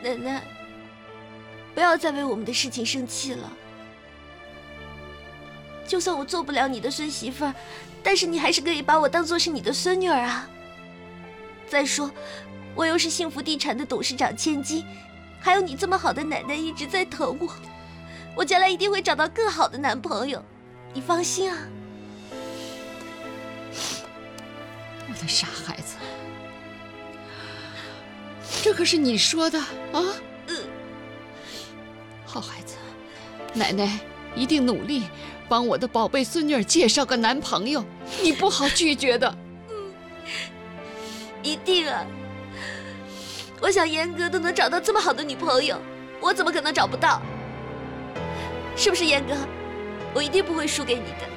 奶奶，不要再为我们的事情生气了。就算我做不了你的孙媳妇儿，但是你还是可以把我当做是你的孙女儿啊。再说，我又是幸福地产的董事长千金，还有你这么好的奶奶一直在疼我，我将来一定会找到更好的男朋友，你放心啊。 我的傻孩子，这可是你说的啊！好孩子，奶奶一定努力帮我的宝贝孙女儿介绍个男朋友，你不好拒绝的。 一定啊！我想严哥都能找到这么好的女朋友，我怎么可能找不到？是不是严哥？我一定不会输给你的。